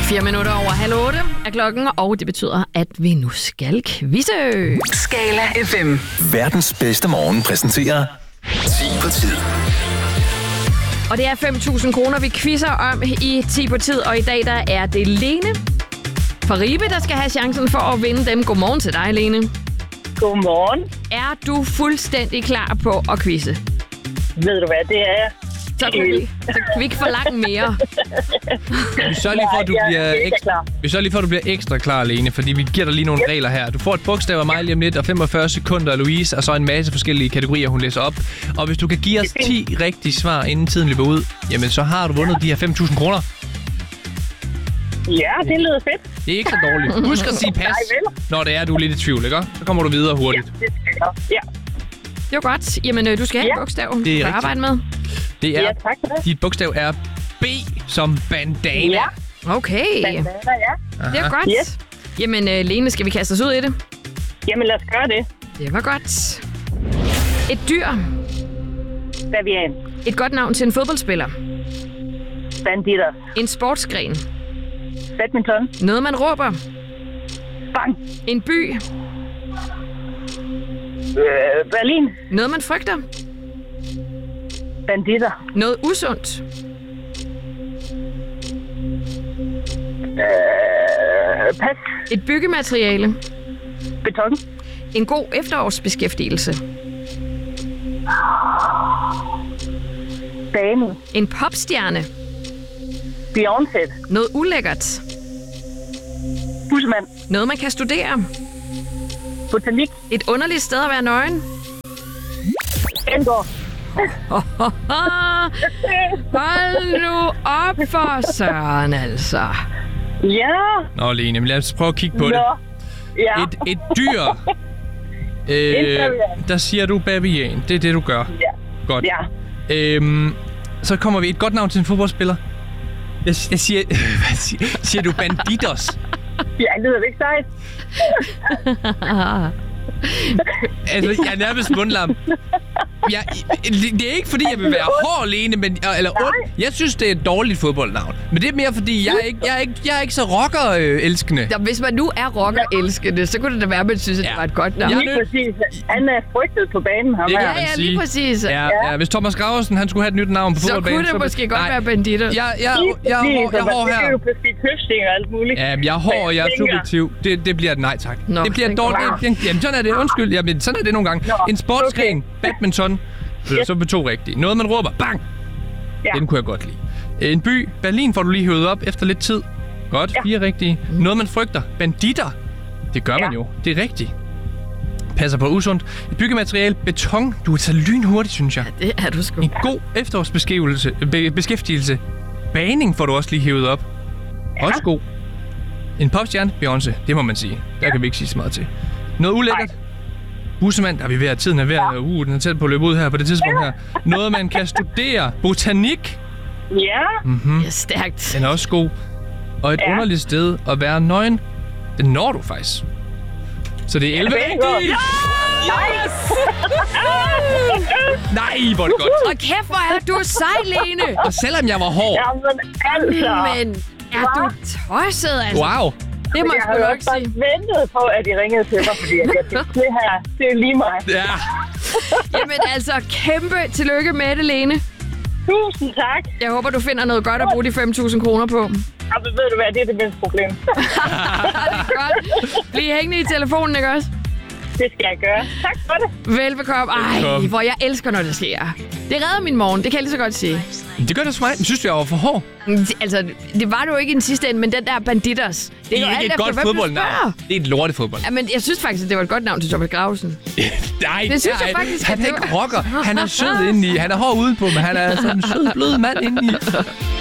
4 minutter over 7:30 er klokken, og det betyder, at vi nu skal quizze. Skala FM. Verdens bedste morgen præsenterer 10 på tid. Og det er 5.000 kroner, vi quizzer om i 10 på tid, og i dag der er det Lene fra Ribe, der skal have chancen for at vinde dem. Godmorgen til dig, Lene. Godmorgen. Er du fuldstændig klar på at quizze? Ved du hvad, det er jeg. Så kan vi ikke forlange mere. Vi sørger lige for, at du bliver ekstra klar, Lene, fordi vi giver dig lige nogle regler her. Du får et bogstav af mig lige om lidt, og 45 sekunder af Louise, og så en masse forskellige kategorier, hun læser op. Og hvis du kan give os 10 rigtige svar, inden tiden løber ud, jamen så har du vundet de her 5.000 kroner. Ja, det lyder fedt. Det er ikke så dårligt. Husk at sige pas, når det er, du er lidt i tvivl, ikke? Så kommer du videre hurtigt. Ja, det skal jeg. Ja. Det var godt. Jamen, du skal have et bogstav, du kan arbejde med. Det er, tak for det. Dit bogstav er B som bandana. Ja. Okay. Bandana, ja. Det er godt. Yes. Jamen, Lene, skal vi kaste os ud i det? Jamen, lad os gøre det. Det var godt. Et dyr. Bavian. Et godt navn til en fodboldspiller. Banditter. En sportsgren. Badminton. Noget, man råber. Bang. En by. Berlin. Noget, man frygter. Banditter. Noget usundt. Pas. Et byggemateriale. Beton. En god efterårsbeskæftigelse. Bane. En popstjerne. Beyoncé. Noget ulækkert. Bussemand. Noget, man kan studere. Botanik. Et underligt sted at være nøgen. Endgård. Hold nu op for Søren, altså. Ja. Nå, Lene, men lad os prøve at kigge på det. Ja. Et dyr. Der siger du bavian. Det er det, du gør. Ja. Godt. Ja. Så kommer vi et godt navn til en fodboldspiller. Jeg siger... siger du banditos? Ja, det lyder ikke sejt. Altså, jeg er nærmest mundlam. Det er ikke, fordi jeg vil være hård, Lene, men, eller ond. Jeg synes, det er et dårligt fodboldnavn. Men det er mere, fordi jeg er ikke så rocker-elskende. Ja, hvis man nu er rocker-elskende, så kunne det da være, at man synes, at det var et godt navn. Lige præcis. Han er frygtet på banen, ham her. Ja, lige præcis. Ja, hvis Thomas Graversen, han skulle have et nyt navn på fodboldbanen. Så kunne det måske godt være banditter. Jeg er hård her. Det er jo pludselig købsting og alt muligt. Ja, jeg er hård, og jeg er subjektiv. Det bliver et nej, tak. Det bliver et dårligt. Jamen, sådan er det. Undskyld. Jamen, sådan er det nogle gange. En sportsgren. Badminton. Så på 2 rigtige. Noget, man råber. Bang! Ja. Den kunne jeg godt lide. En by. Berlin får du lige hævet op efter lidt tid. Godt. 4 rigtige. Noget, man frygter. Banditter. Det gør man jo. Det er rigtigt. Passer på usundt. Et byggemateriale. Beton. Du er så lynhurtigt, synes jeg. Ja, det er du sgu. En god efterårsbeskæftigelse. Baning får du også lige hævet op. Også god. En popstjerne. Beyoncé. Det må man sige. Der kan vi ikke sige så meget til. Noget ulækkert. Bussemand, der er vi ved at tiden er ved at den er tæt på at løbe ud her på det tidspunkt her. Noget, man kan studere. Botanik. Ja. Mm-hmm. Det er stærkt. Den er også god. Og et underligt sted at være nøgen. Den når du faktisk. Så det er 11 rigtigt. Nej, hvor er det godt. Og kæft, hvor er du sej, Lene. Og selvom jeg var hård. Jamen, altså. Men er du tosset, altså? Wow. Det må jeg sgu nok sige. ventet på, at I ringede til mig, fordi jeg tænkte, det her, det er lige mig. Ja. Jamen altså, kæmpe tillykke med det, Lene. Tusind tak. Jeg håber, du finder noget godt at bruge de 5.000 kroner på. Og ved du hvad, det er det mindste problem. Det er godt. Bliv hængende i telefonen, ikke også? Det skal jeg gøre. Tak for det. Velbekomme. Ej, hvor jeg elsker, når det sker. Det redder min morgen, det kan jeg lige så godt sige. Det gør det også for mig. Men synes du, jeg var for hård? Altså, det var det jo ikke i den sidste ende, men den der banditters. Det er ikke et godt fodboldnavn. Det er et lortefodbold. Ja, men jeg synes faktisk, at det var et godt navn til Thomas Graversen. Nej, det synes jeg faktisk. Han er ikke rocker. Han er sød indeni. Han er hård udenpå, men han er sådan en sød, blød mand indeni.